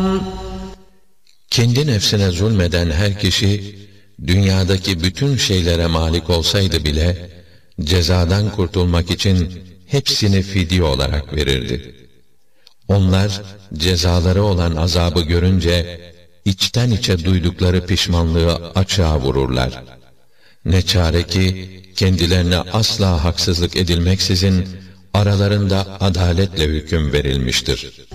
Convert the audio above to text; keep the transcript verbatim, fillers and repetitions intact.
Kendi nefsine zulmeden her kişi, dünyadaki bütün şeylere malik olsaydı bile, cezadan kurtulmak için hepsini fidye olarak verirdi. Onlar, cezaları olan azabı görünce, içten içe duydukları pişmanlığı açığa vururlar. Ne çare ki, kendilerine asla haksızlık edilmeksizin, aralarında adaletle hüküm verilmiştir.